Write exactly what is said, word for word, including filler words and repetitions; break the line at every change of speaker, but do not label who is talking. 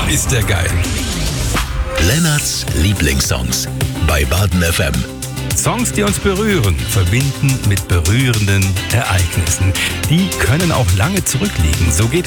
ist der geil.
Lennarts Lieblingssongs bei Baden F M.
Songs, die uns berühren, verbinden mit berührenden Ereignissen. Die können auch lange zurückliegen. So geht es